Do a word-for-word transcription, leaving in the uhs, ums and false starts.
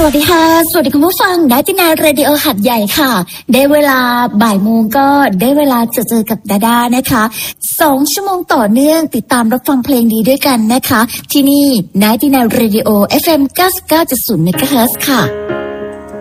วัสดีค่ะสวัสดีคุณผู้ฟังได้ที่นายเรดิโอหัดใหญ่ค่ะได้เวลาบ่ายโมงก็ได้เวลาจะเจอกับดาดานะคะสองชั่วโมงต่อเนื่องติดตามรับฟังเพลงดีด้วยกันนะคะที่นี่นายที่นายเรดิโอ เอฟ เอ็ม เก้าสิบเก้าจุดศูนย์ เมกะเฮิรตซ์ ค่ะ